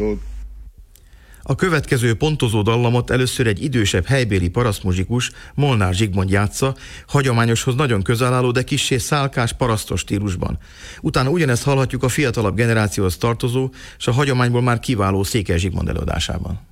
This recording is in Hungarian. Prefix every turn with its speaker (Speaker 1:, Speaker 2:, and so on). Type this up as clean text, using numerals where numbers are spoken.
Speaker 1: hallgatók!
Speaker 2: A következő pontozó dallamot először egy idősebb helybéli parasztmuzsikus, Molnár Zsigmond játsza, hagyományoshoz nagyon közel álló, de kissé szálkás, parasztos stílusban. Utána ugyanezt hallhatjuk a fiatalabb generációhoz tartozó, és a hagyományból már kiváló Székely Zsigmond előadásában.